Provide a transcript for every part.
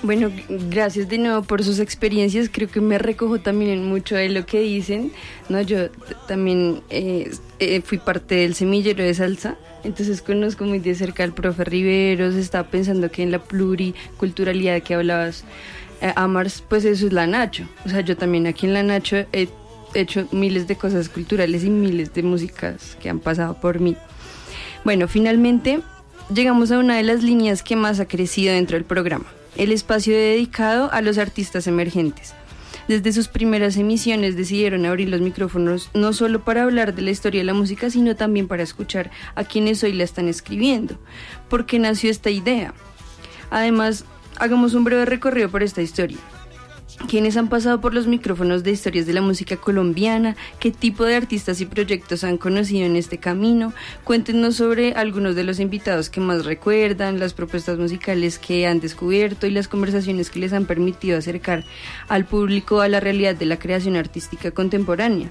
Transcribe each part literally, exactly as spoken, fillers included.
Bueno, gracias de nuevo por sus experiencias. Creo que me recojo también en mucho de lo que dicen, ¿no? Yo t- también eh, eh, fui parte del semillero de salsa, entonces conozco muy de cerca al profe Riveros. Estaba pensando que en la pluriculturalidad que hablabas, eh, Amars, pues eso es la Nacho. O sea, yo también aquí en la Nacho he hecho miles de cosas culturales y miles de músicas que han pasado por mí. Bueno, finalmente llegamos a una de las líneas que más ha crecido dentro del programa: el espacio dedicado a los artistas emergentes. Desde sus primeras emisiones decidieron abrir los micrófonos no solo para hablar de la historia de la música, sino también para escuchar a quienes hoy la están escribiendo. ¿Por qué nació esta idea? Además, hagamos un breve recorrido por esta historia. ¿Quiénes han pasado por los micrófonos de historias de la música colombiana? ¿Qué tipo de artistas y proyectos han conocido en este camino? Cuéntenos sobre algunos de los invitados que más recuerdan, las propuestas musicales que han descubierto y las conversaciones que les han permitido acercar al público a la realidad de la creación artística contemporánea.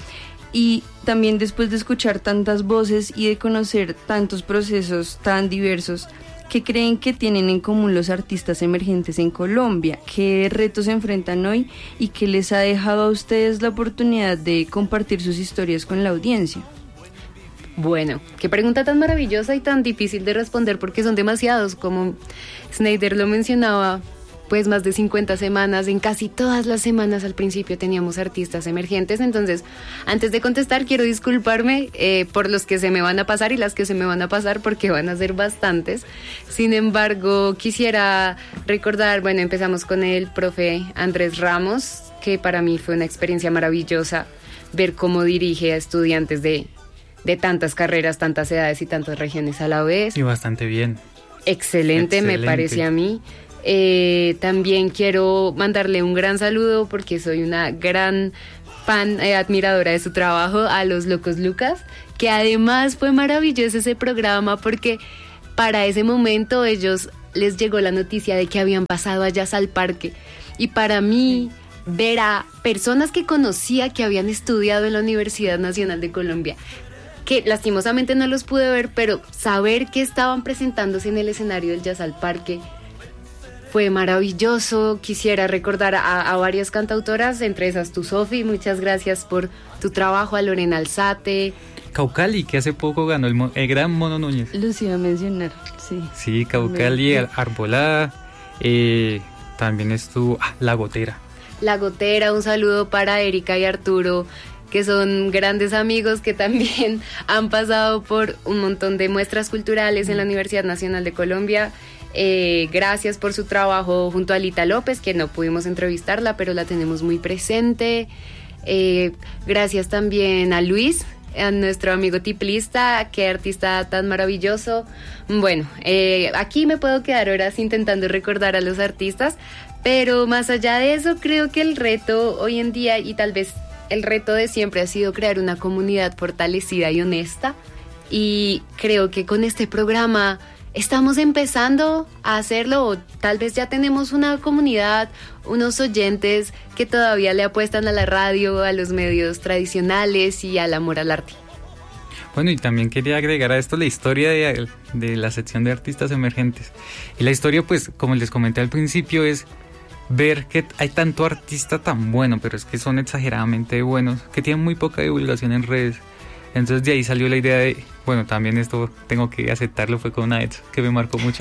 Y también, después de escuchar tantas voces y de conocer tantos procesos tan diversos, ¿qué creen que tienen en común los artistas emergentes en Colombia? ¿Qué retos se enfrentan hoy y qué les ha dejado a ustedes la oportunidad de compartir sus historias con la audiencia? Bueno, qué pregunta tan maravillosa y tan difícil de responder, porque son demasiados. Como Snyder lo mencionaba, pues más de cincuenta semanas, en casi todas las semanas al principio teníamos artistas emergentes. Entonces, antes de contestar, quiero disculparme eh, por los que se me van a pasar y las que se me van a pasar, porque van a ser bastantes. Sin embargo, quisiera recordar, bueno, empezamos con el profe Andrés Ramos, que para mí fue una experiencia maravillosa ver cómo dirige a estudiantes de, de tantas carreras, tantas edades y tantas regiones a la vez. Y bastante bien. Excelente, Excelente. Me parece a mí. Eh, también quiero mandarle un gran saludo, porque soy una gran fan, eh, admiradora de su trabajo, a Los Locos Lucas, que además fue maravilloso ese programa, porque para ese momento ellos les llegó la noticia de que habían pasado a Jazz al Parque, y para mí ver a personas que conocía que habían estudiado en la Universidad Nacional de Colombia, que lastimosamente no los pude ver, pero saber que estaban presentándose en el escenario del Jazz al Parque fue maravilloso. Quisiera recordar a, a varias cantautoras, entre esas tu, Sofi, muchas gracias por tu trabajo, a Lorena Alzate. Caucali, que hace poco ganó el, mo- el gran Mono Núñez. Los iba a mencionar, sí. Sí, Caucali, Arbolada, eh, también estuvo ah, La Gotera. La Gotera, un saludo para Erika y Arturo, que son grandes amigos que también han pasado por un montón de muestras culturales en la Universidad Nacional de Colombia. Eh, gracias por su trabajo junto a Lita López, que no pudimos entrevistarla, pero la tenemos muy presente. Eh, gracias también a Luis, a nuestro amigo tiplista, qué artista tan maravilloso. Bueno, eh, aquí me puedo quedar horas intentando recordar a los artistas, pero más allá de eso, creo que el reto hoy en día, y tal vez el reto de siempre, ha sido crear una comunidad fortalecida y honesta, y creo que con este programa estamos empezando a hacerlo, o tal vez ya tenemos una comunidad, unos oyentes que todavía le apuestan a la radio, a los medios tradicionales y al amor al arte. Bueno, y también quería agregar a esto la historia de, de la sección de artistas emergentes. Y la historia, pues, como les comenté al principio, es ver que hay tanto artista tan bueno, pero es que son exageradamente buenos, que tienen muy poca divulgación en redes. Entonces de ahí salió la idea de, bueno, también esto tengo que aceptarlo, fue con una ex que me marcó mucho.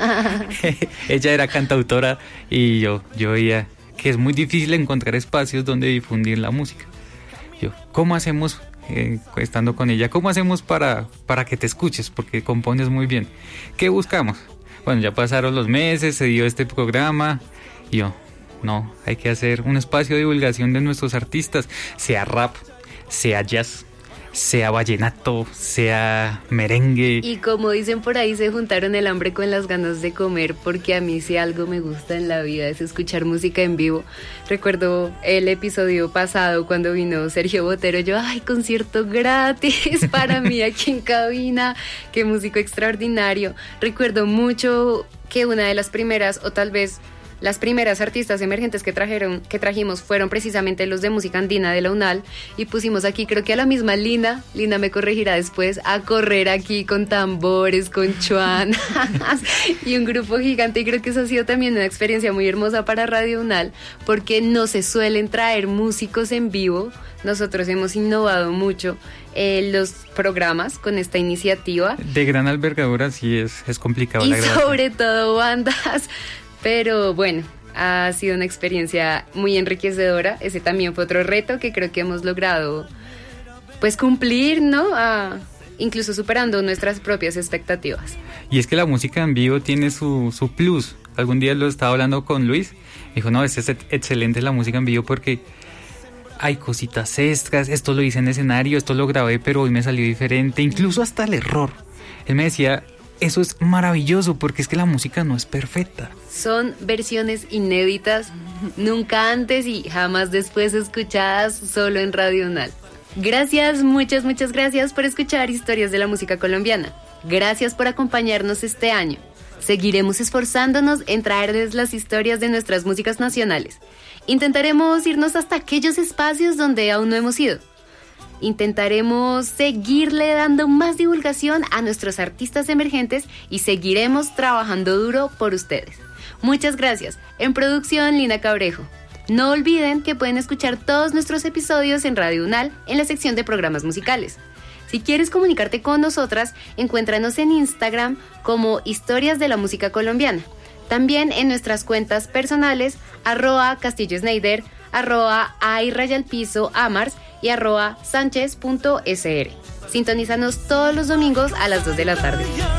Ella era cantautora y yo, yo veía que es muy difícil encontrar espacios donde difundir la música. Yo, ¿cómo hacemos, eh, estando con ella, cómo hacemos para, para que te escuches? Porque compones muy bien. ¿Qué buscamos? Bueno, ya pasaron los meses, se dio este programa y yo, no, hay que hacer un espacio de divulgación de nuestros artistas, sea rap, sea jazz, sea vallenato, sea merengue. Y como dicen por ahí, se juntaron el hambre con las ganas de comer, porque a mí si algo me gusta en la vida es escuchar música en vivo. Recuerdo el episodio pasado cuando vino Sergio Botero, yo, ay, concierto gratis para mí aquí en cabina, qué músico extraordinario. Recuerdo mucho que una de las primeras, o tal vez Las primeras artistas emergentes que trajeron, que trajimos fueron precisamente los de música andina de la UNAL y pusimos aquí, creo que a la misma Lina, Lina me corregirá después, a correr aquí con tambores, con chuanas y un grupo gigante, y creo que eso ha sido también una experiencia muy hermosa para Radio UNAL porque no se suelen traer músicos en vivo. Nosotros hemos innovado mucho eh, los programas con esta iniciativa. De gran albergadura sí es, es complicado. Y la grabación. Sobre todo bandas. Pero bueno, ha sido una experiencia muy enriquecedora. Ese también fue otro reto que creo que hemos logrado pues cumplir, ¿no? Ah, incluso superando nuestras propias expectativas. Y es que la música en vivo tiene su, su plus. Algún día lo estaba hablando con Luis. Dijo, no, es, es excelente la música en vivo porque hay cositas extras. Esto lo hice en escenario, esto lo grabé, pero hoy me salió diferente. Incluso hasta el error. Él me decía... Eso es maravilloso porque es que la música no es perfecta. Son versiones inéditas, nunca antes y jamás después escuchadas solo en Radio UNAL. Gracias, muchas, muchas gracias por escuchar Historias de la Música Colombiana. Gracias por acompañarnos este año. Seguiremos esforzándonos en traerles las historias de nuestras músicas nacionales. Intentaremos irnos hasta aquellos espacios donde aún no hemos ido. Intentaremos seguirle dando más divulgación a nuestros artistas emergentes y seguiremos trabajando duro por ustedes. Muchas gracias. En producción, Lina Cabrejo. No olviden que pueden escuchar todos nuestros episodios en Radio UNAL en la sección de programas musicales. Si quieres comunicarte con nosotras, encuéntranos en Instagram como Historias de la Música Colombiana. También en nuestras cuentas personales, arroba Castillo Schneider, arroba ay raya al piso amars y arroba sánchez punto s r. Sintonízanos todos los domingos a las dos de la tarde.